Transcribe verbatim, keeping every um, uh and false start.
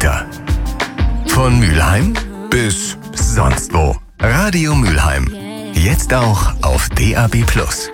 Anbieter. Von Mülheim bis sonst wo. Radio Mülheim. Jetzt auch auf D A B plus.